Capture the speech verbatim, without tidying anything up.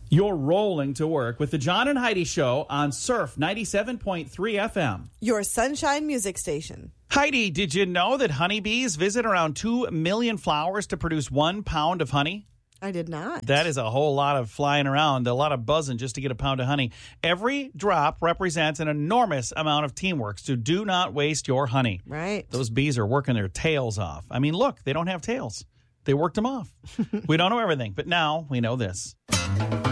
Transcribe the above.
You're rolling to work with the John and Heidi Show on Surf ninety-seven point three F M. Your sunshine music station. Heidi, did you know that honeybees visit around two million flowers to produce one pound of honey? I did not. That is a whole lot of flying around, a lot of buzzing just to get a pound of honey. Every drop represents an enormous amount of teamwork, so do not waste your honey. Right. Those bees are working their tails off. I mean, look, they don't have tails. They worked them off. We don't know everything, but now we know this.